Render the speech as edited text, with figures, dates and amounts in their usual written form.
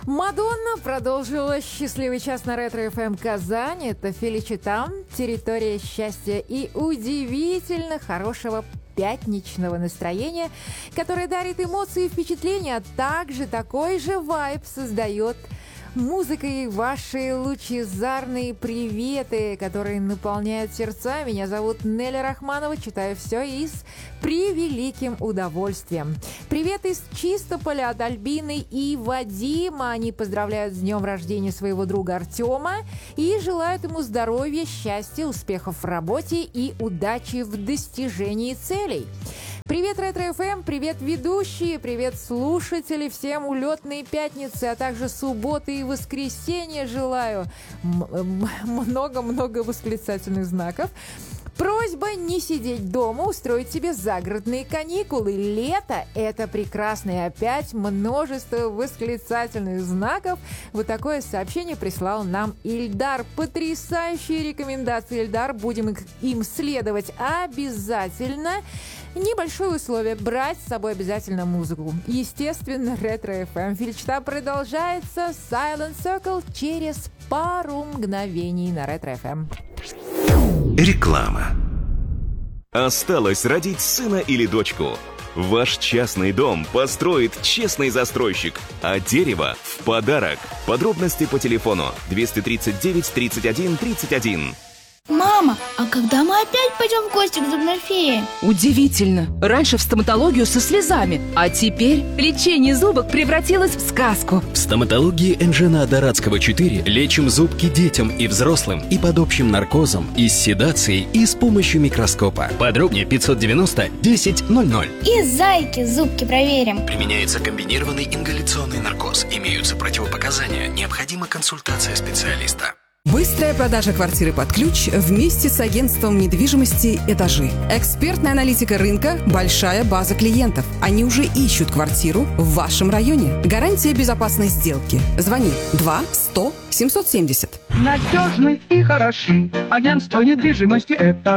Мадонна продолжила счастливый час на Ретро-ФМ Казань. Это Феличита, территория счастья и удивительно хорошего пятничного настроения, которое дарит эмоции и впечатления, а также такой же вайб создает музыкой ваши лучезарные приветы, которые наполняют сердца. Меня зовут Неля Рахманова, читаю все и с превеликим удовольствием. Привет из Чистополя от Альбины и Вадима. Они поздравляют с днем рождения своего друга Артема и желают ему здоровья, счастья, успехов в работе и удачи в достижении целей. Привет, Ретро-ФМ, привет, ведущие, привет, слушатели, всем улетной пятницы, а также субботы и воскресенья желаю. Много-много восклицательных знаков. Просьба не сидеть дома, устроить себе загородные каникулы. Лето – это прекрасно. И опять множество восклицательных знаков. Вот такое сообщение прислал нам Ильдар. Потрясающие рекомендации, Ильдар. Будем им следовать обязательно. Небольшое условие – брать с собой обязательно музыку. Естественно, Ретро-ФМ. Феличита продолжается. Silent Circle через пару мгновений на Ретро-ФМ. Реклама. Осталось родить сына или дочку? Ваш частный дом построит честный застройщик, а дерево в подарок. Подробности по телефону 239 31 31. Мама, а когда мы опять пойдем в гости к зубной фее? Удивительно. Раньше в стоматологию со слезами, а теперь лечение зубок превратилось в сказку. В стоматологии Энжена Дорадского 4 лечим зубки детям и взрослым и под общим наркозом, и с седацией, и с помощью микроскопа. Подробнее 590 10 00. И зайки зубки проверим. Применяется комбинированный ингаляционный наркоз. Имеются противопоказания. Необходима консультация специалиста. Быстрая продажа квартиры под ключ вместе с агентством недвижимости «Этажи». Экспертная аналитика рынка, большая база клиентов. Они уже ищут квартиру в вашем районе. Гарантия безопасной сделки. Звони 2 100 770. Надежный и хороший. Агентство недвижимости «Этажи».